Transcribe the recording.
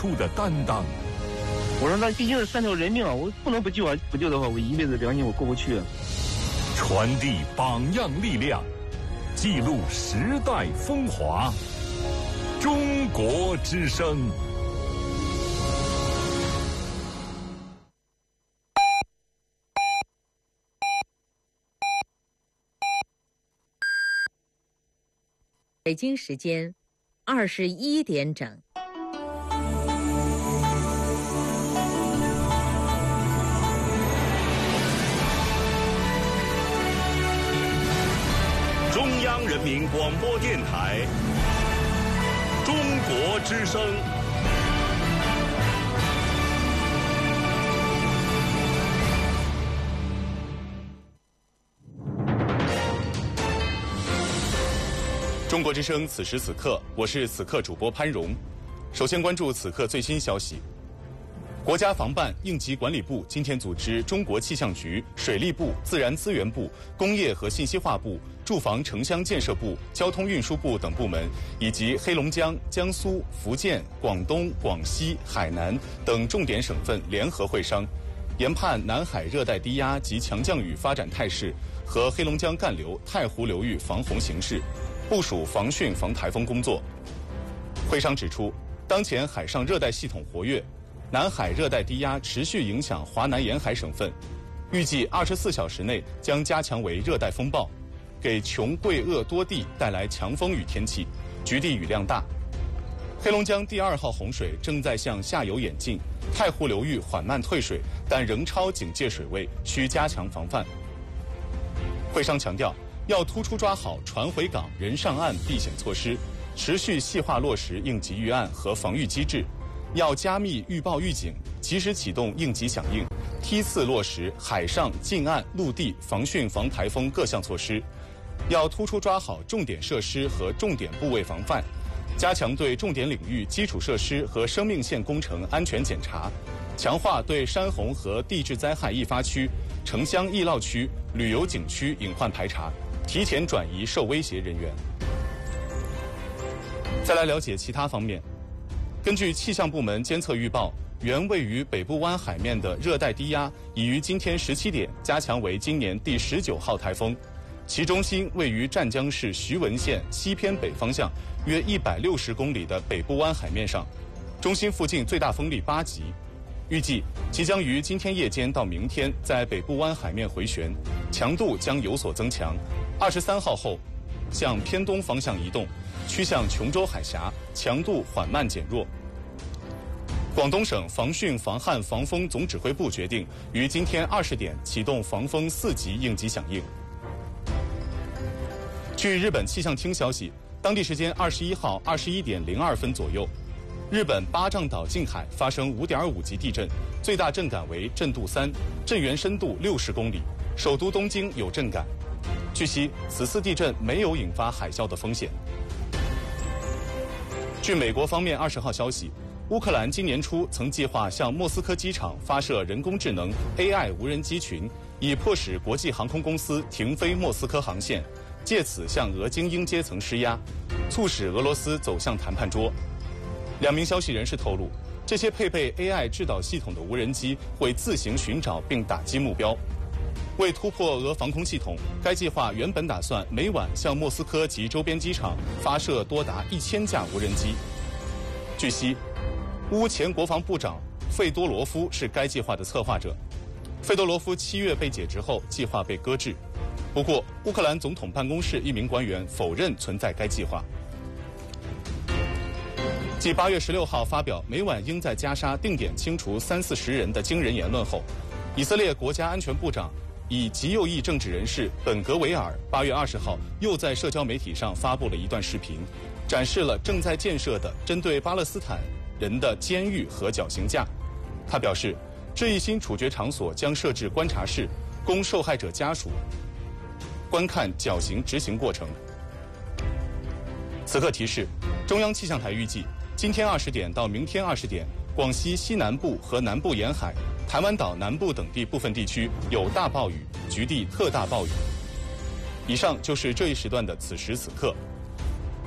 出的担当。 我说那毕竟是3条人命啊，我不能不救啊！不救的话，我一辈子良心我过不去啊。 传递榜样力量，记录时代风华。中国之声。 北京时间21点整。 中央人民广播电台中国之声。 中国之声，此时此刻，我是此刻主播潘荣。首先关注此刻最新消息。国家防办、应急管理部今天组织中国气象局、水利部、自然资源部、工业和信息化部、住房城乡建设部、交通运输部等部门，以及黑龙江、江苏、福建、广东、广西、海南等重点省份联合会商，研判南海热带低压及强降雨发展态势和黑龙江干流、太湖流域防洪形势，部署防汛防台风工作。会商指出，当前海上热带系统活跃，南海热带低压持续影响华南沿海省份，预计24小时内将加强为热带风暴，给琼贵鄂多地带来强风雨天气，局地雨量大。黑龙江第2号洪水正在向下游演进，太湖流域缓慢退水，但仍超警戒水位，需加强防范。会商强调，要突出抓好船回港、人上岸避险措施，持续细化落实应急预案和防御机制，要加密预报预警，及时启动应急响应，梯次落实海上、近岸、陆地防汛防台风各项措施。要突出抓好重点设施和重点部位防范，加强对重点领域基础设施和生命线工程安全检查，强化对山洪和地质灾害易发区、城乡易涝区、旅游景区隐患排查，提前转移受威胁人员。再来了解其他方面。根据气象部门监测预报，原位于北部湾海面的热带低压已于今天17点加强为今年第19号台风，其中心位于湛江市徐闻县西偏北方向约160公里的北部湾海面上，中心附近最大风力8级。预计即将于今天夜间到明天在北部湾海面回旋，强度将有所增强。23号后向偏东方向移动，趋向琼州海峡，强度缓慢减弱。广东省防汛防旱防风总指挥部决定于今天20点启动防风4级应急响应。据日本气象厅消息，当地时间21号21点02分左右，日本八丈岛近海发生5.5级地震，最大震感为震度3，震源深度60公里，首都东京有震感。据悉，此次地震没有引发海啸的风险。据美国方面20号消息，乌克兰今年初曾计划向莫斯科机场发射人工智能 AI 无人机群，以迫使国际航空公司停飞莫斯科航线，借此向俄精英阶层施压，促使俄罗斯走向谈判桌。2名消息人士透露，这些配备 AI 制导系统的无人机会自行寻找并打击目标。为突破俄防空系统，该计划原本打算每晚向莫斯科及周边机场发射多达1000架无人机。据悉，乌前国防部长费多罗夫是该计划的策划者。费多罗夫7月被解职后，计划被搁置。不过，乌克兰总统办公室一名官员否认存在该计划。继8月16号发表每晚应在加沙定点清除30-40人的惊人言论后，以色列国家安全部长以极右翼政治人士本格维尔8月20号又在社交媒体上发布了一段视频，展示了正在建设的针对巴勒斯坦人的监狱和绞刑架。他表示，这一新处决场所将设置观察室，供受害者家属观看绞刑执行过程。此刻提示，中央气象台预计今天20点到明天20点，广西西南部和南部沿海、台湾岛南部等地部分地区有大暴雨，局地特大暴雨。以上就是这一时段的此时此刻。